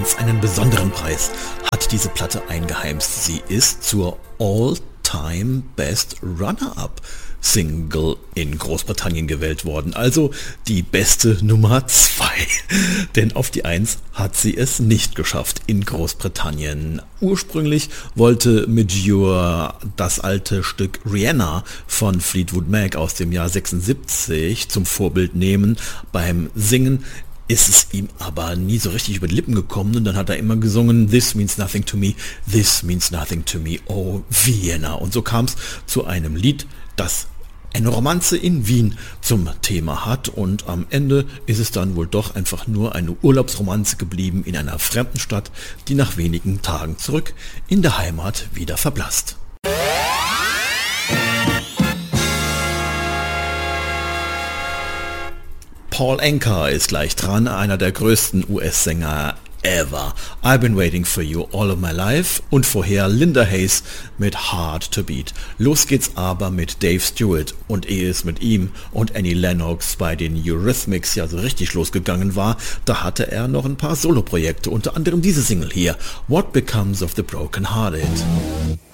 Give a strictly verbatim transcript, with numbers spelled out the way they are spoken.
eins, einen besonderen Preis hat diese Platte eingeheimst. Sie ist zur All-Time Best Runner-Up Single in Großbritannien gewählt worden, also die beste Nummer zwei. Denn auf die eins hat sie es nicht geschafft in Großbritannien. Ursprünglich wollte Medure das alte Stück Rihanna von Fleetwood Mac aus dem Jahr sechsundsiebzig zum Vorbild nehmen. Beim Singen ist es ihm aber nie so richtig über die Lippen gekommen und dann hat er immer gesungen, This means nothing to me, this means nothing to me, oh Vienna. Und so kam es zu einem Lied, das eine Romanze in Wien zum Thema hat und am Ende ist es dann wohl doch einfach nur eine Urlaubsromanze geblieben in einer fremden Stadt, die nach wenigen Tagen zurück in der Heimat wieder verblasst. Paul Anka ist gleich dran, einer der größten U S-Sänger ever. I've been waiting for you all of my life und vorher Linda Hayes mit Hard to Beat. Los geht's aber mit Dave Stewart und ehe es mit ihm und Annie Lennox bei den Eurythmics ja so richtig losgegangen war, da hatte er noch ein paar Soloprojekte, unter anderem diese Single hier, What Becomes of the Broken Hearted.